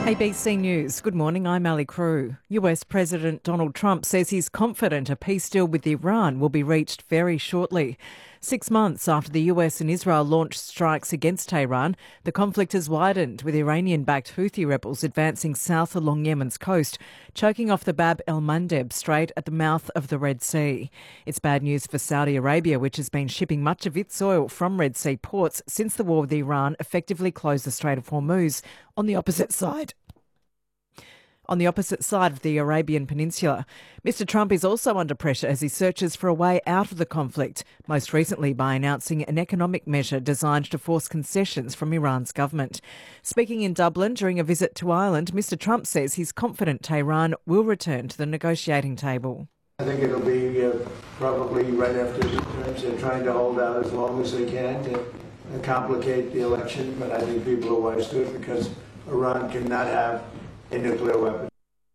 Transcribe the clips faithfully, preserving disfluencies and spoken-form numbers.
A B C News. Good morning, I'm Ali Crew. U S President Donald Trump says he's confident a peace deal with Iran will be reached very shortly. Six months after the U S and Israel launched strikes against Tehran, the conflict has widened, with Iranian-backed Houthi rebels advancing south along Yemen's coast, choking off the Bab el-Mandeb Strait at the mouth of the Red Sea. It's bad news for Saudi Arabia, which has been shipping much of its oil from Red Sea ports since the war with Iran effectively closed the Strait of Hormuz on the opposite side. On the opposite side of the Arabian Peninsula. Mister Trump is also under pressure as he searches for a way out of the conflict, most recently by announcing an economic measure designed to force concessions from Iran's government. Speaking in Dublin during a visit to Ireland, Mister Trump says he's confident Tehran will return to the negotiating table. I think it'll be uh, probably right after the midterms. They're trying to hold out as long as they can to uh, complicate the election, but I think people are wise to it because Iran cannot have a nuclear weapon.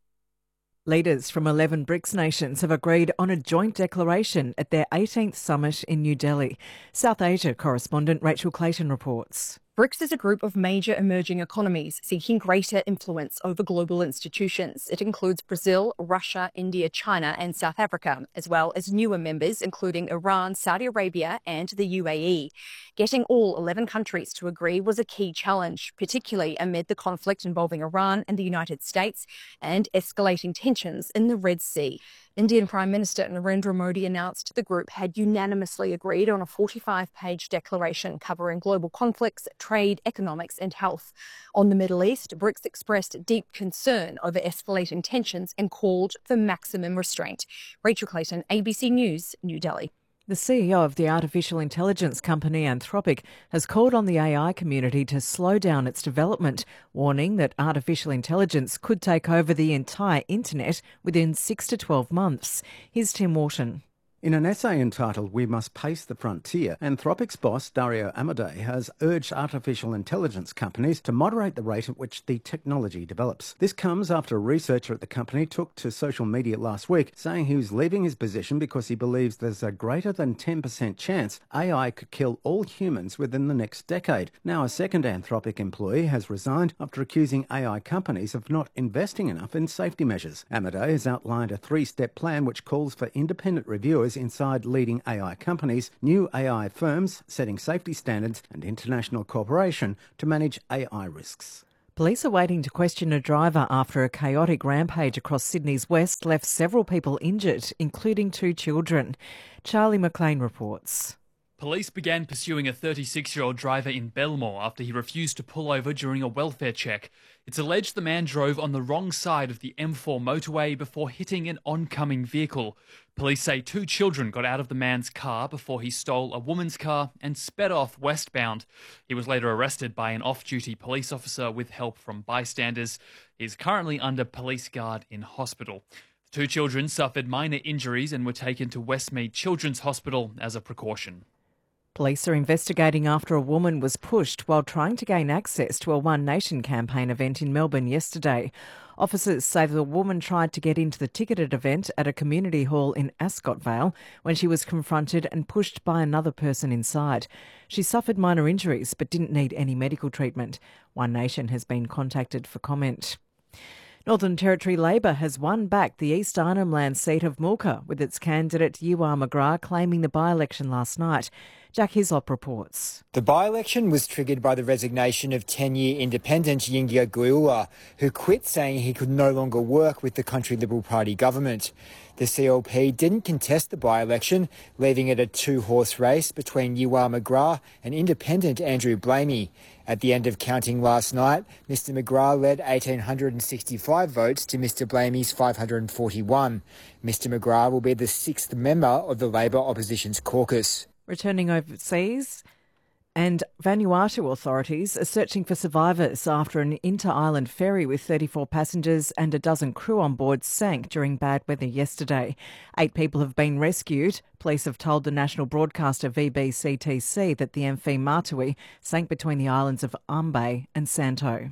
Leaders from eleven BRICS nations have agreed on a joint declaration at their eighteenth summit in New Delhi. South Asia correspondent Rachel Clayton reports. BRICS is a group of major emerging economies seeking greater influence over global institutions. It includes Brazil, Russia, India, China and South Africa, as well as newer members including Iran, Saudi Arabia and the U A E. Getting all eleven countries to agree was a key challenge, particularly amid the conflict involving Iran and the United States and escalating tensions in the Red Sea. Indian Prime Minister Narendra Modi announced the group had unanimously agreed on a forty-five page declaration covering global conflicts, trade, economics and health. On the Middle East, BRICS expressed deep concern over escalating tensions and called for maximum restraint. Rachel Clayton, A B C News, New Delhi. The C E O of the artificial intelligence company Anthropic has called on the A I community to slow down its development, warning that artificial intelligence could take over the entire internet within six to twelve months. Here's Tim Wharton. In an essay entitled We Must Pace the Frontier, Anthropic's boss, Dario Amodei, has urged artificial intelligence companies to moderate the rate at which the technology develops. This comes after a researcher at the company took to social media last week, saying he was leaving his position because he believes there's a greater than ten percent chance A I could kill all humans within the next decade. Now, a second Anthropic employee has resigned after accusing A I companies of not investing enough in safety measures. Amodei has outlined a three-step plan which calls for independent reviewers inside leading A I companies, new A I firms setting safety standards and international cooperation to manage A I risks. Police are waiting to question a driver after a chaotic rampage across Sydney's west left several people injured, including two children. Charlie McLean reports. Police began pursuing a thirty-six-year-old driver in Belmore after he refused to pull over during a welfare check. It's alleged the man drove on the wrong side of the M four motorway before hitting an oncoming vehicle. Police say two children got out of the man's car before he stole a woman's car and sped off westbound. He was later arrested by an off-duty police officer with help from bystanders. He is currently under police guard in hospital. The two children suffered minor injuries and were taken to Westmead Children's Hospital as a precaution. Police are investigating after a woman was pushed while trying to gain access to a One Nation campaign event in Melbourne yesterday. Officers say the woman tried to get into the ticketed event at a community hall in Ascot Vale when she was confronted and pushed by another person inside. She suffered minor injuries but didn't need any medical treatment. One Nation has been contacted for comment. Northern Territory Labor has won back the East Arnhem Land seat of Mulka, with its candidate Yuwar McGrath claiming the by-election last night. Jack Hislop reports. The by-election was triggered by the resignation of ten-year independent Yingia Guiula, who quit saying he could no longer work with the Country Liberal Party government. The C L P didn't contest the by-election, leaving it a two-horse race between Yuwar McGrath and independent Andrew Blamey. At the end of counting last night, Mister McGrath led one thousand eight hundred sixty-five votes to Mister Blamey's five hundred forty-one. Mister McGrath will be the sixth member of the Labor Opposition's caucus. Returning overseas, and Vanuatu authorities are searching for survivors after an inter-island ferry with thirty-four passengers and a dozen crew on board sank during bad weather yesterday. Eight people have been rescued. Police have told the national broadcaster V B C T C that the M V Matui sank between the islands of Ambae and Santo.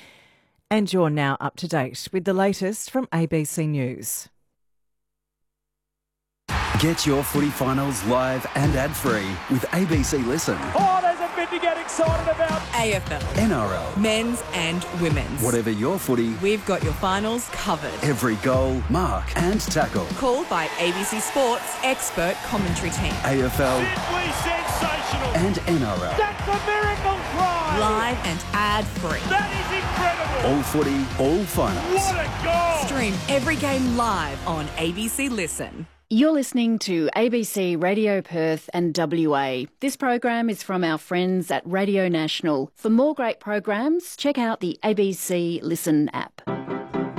And you're now up to date with the latest from A B C News. Get your footy finals live and ad-free with A B C Listen. Oh, there's a bit to get excited about. A F L, N R L, men's and women's. Whatever your footy, we've got your finals covered. Every goal, mark and tackle. Called by A B C Sports expert commentary team. A F L. Simply sensational. And N R L. That's a miracle try. Live and ad-free. That is incredible. All footy, all finals. What a goal. Stream every game live on A B C Listen. You're listening to A B C Radio Perth and W A. This program is from our friends at Radio National. For more great programs, check out the A B C Listen app.